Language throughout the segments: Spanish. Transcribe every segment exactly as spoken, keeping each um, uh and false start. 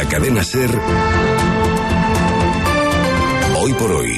Cadena SER, Hoy por Hoy,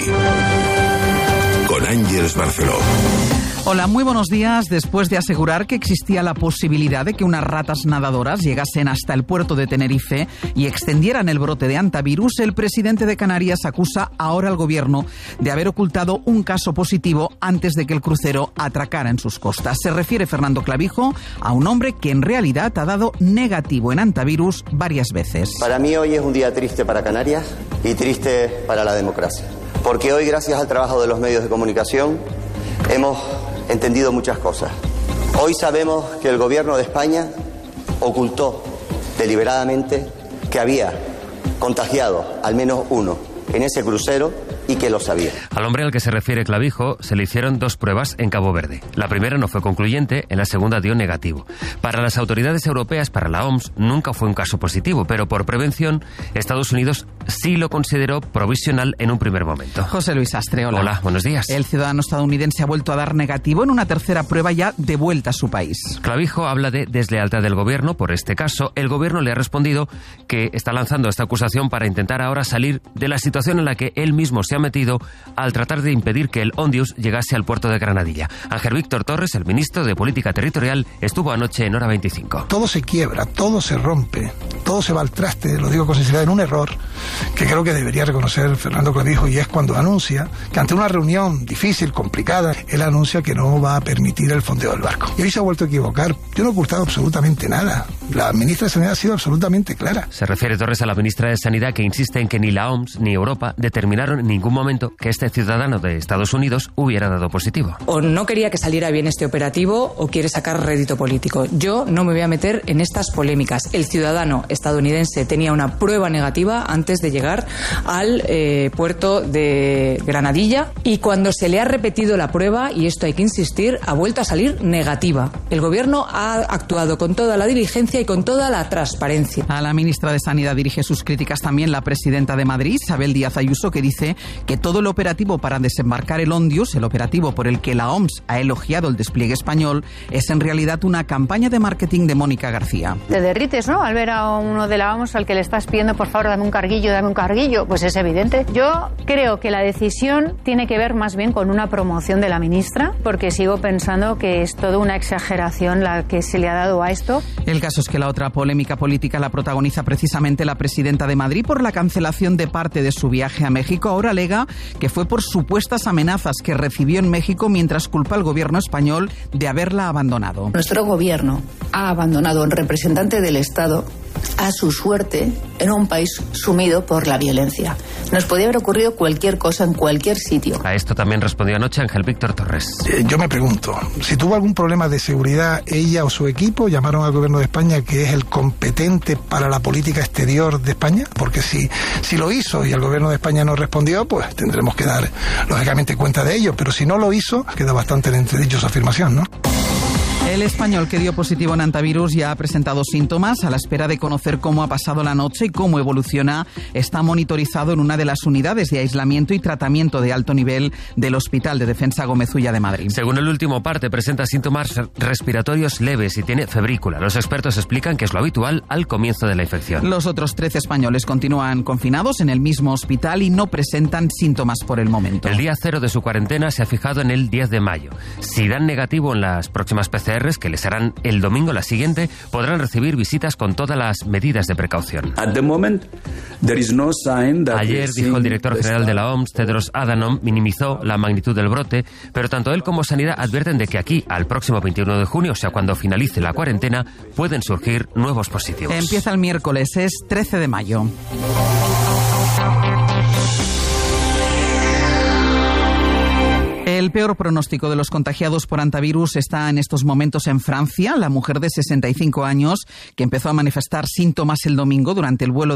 con Ángeles Barceló. Hola, muy buenos días. Después de asegurar que existía la posibilidad de que unas ratas nadadoras llegasen hasta el puerto de Tenerife y extendieran el brote de hantavirus, el presidente de Canarias acusa ahora al gobierno de haber ocultado un caso positivo antes de que el crucero atracara en sus costas. Se refiere Fernando Clavijo a un hombre que en realidad ha dado negativo en hantavirus varias veces. Para mí hoy es un día triste para Canarias y triste para la democracia, porque hoy, gracias al trabajo de los medios de comunicación, hemos entendido muchas cosas. Hoy sabemos que el gobierno de España ocultó deliberadamente que había contagiado al menos uno en ese crucero y que lo sabía. Al hombre al que se refiere Clavijo se le hicieron dos pruebas en Cabo Verde. La primera no fue concluyente, en la segunda dio negativo. Para las autoridades europeas, para la O M S, nunca fue un caso positivo, pero por prevención, Estados Unidos sí lo consideró provisional en un primer momento. José Luis Astre, hola. Hola, buenos días. El ciudadano estadounidense ha vuelto a dar negativo en una tercera prueba ya de vuelta a su país. Clavijo habla de deslealtad del gobierno por este caso. El gobierno le ha respondido que está lanzando esta acusación para intentar ahora salir de la situación en la que él mismo se ha metido al tratar de impedir que el Ondius llegase al puerto de Granadilla. Ángel Víctor Torres, el ministro de Política Territorial, estuvo anoche en Hora veinticinco. Todo se quiebra, todo se rompe, todo se va al traste, lo digo con sinceridad, en un error que creo que debería reconocer Fernando Clavijo, y es cuando anuncia que ante una reunión difícil, complicada, él anuncia que no va a permitir el fondeo del barco. Y hoy se ha vuelto a equivocar. Yo no he ocultado absolutamente nada. La ministra de Sanidad ha sido absolutamente clara. Se refiere Torres a la ministra de Sanidad, que insiste en que ni la O M S ni Europa determinaron en ningún momento que este ciudadano de Estados Unidos hubiera dado positivo. O no quería que saliera bien este operativo o quiere sacar rédito político. Yo no me voy a meter en estas polémicas. El ciudadano estadounidense tenía una prueba negativa antes de llegar al eh, puerto de Granadilla, y cuando se le ha repetido la prueba, y esto hay que insistir, ha vuelto a salir negativa. El gobierno ha actuado con toda la diligencia y con toda la transparencia. A la ministra de Sanidad dirige sus críticas también la presidenta de Madrid, Isabel Díaz Ayuso, que dice que todo el operativo para desembarcar el Ondius, el operativo por el que la O M S ha elogiado el despliegue español, es en realidad una campaña de marketing de Mónica García. Te derrites, ¿no?, al ver a uno de la O M S al que le estás pidiendo, por favor, dame un carguillo, dame un carguillo. Pues es evidente. Yo creo que la decisión tiene que ver más bien con una promoción de la ministra, porque sigo pensando que es toda una exageración la que se le ha dado a esto. El caso es que la otra polémica política la protagoniza precisamente la presidenta de Madrid por la cancelación de parte de su viaje a México. Ahora alega que fue por supuestas amenazas que recibió en México, mientras culpa al gobierno español de haberla abandonado. Nuestro gobierno ha abandonado a un representante del Estado a su suerte en un país sumido por la violencia. Nos podía haber ocurrido cualquier cosa en cualquier sitio. A esto también respondió anoche Ángel Víctor Torres. Eh, yo me pregunto, si tuvo algún problema de seguridad, ella o su equipo llamaron al gobierno de España, que es el competente para la política exterior de España, porque si, si lo hizo y el gobierno de España no respondió, pues tendremos que dar lógicamente cuenta de ello, pero si no lo hizo, queda bastante en entredicho su afirmación, ¿no? El español que dio positivo en hantavirus ya ha presentado síntomas. A la espera de conocer cómo ha pasado la noche y cómo evoluciona, está monitorizado en una de las unidades de aislamiento y tratamiento de alto nivel del Hospital de Defensa Gómez Ulla de Madrid. Según el último parte, presenta síntomas respiratorios leves y tiene febrícula. Los expertos explican que es lo habitual al comienzo de la infección. Los otros trece españoles continúan confinados en el mismo hospital y no presentan síntomas por el momento. El día cero de su cuarentena se ha fijado en el diez de mayo. Si dan negativo en las próximas P C Rs, que les harán el domingo la siguiente, podrán recibir visitas con todas las medidas de precaución. Ayer dijo el director general de la O M S, Tedros Adhanom, minimizó la magnitud del brote, pero tanto él como Sanidad advierten de que aquí, al próximo veintiuno de junio, o sea, cuando finalice la cuarentena, pueden surgir nuevos positivos. Empieza el miércoles, es trece de mayo. El peor pronóstico de los contagiados por hantavirus está en estos momentos en Francia. La mujer de sesenta y cinco años, que empezó a manifestar síntomas el domingo durante el vuelo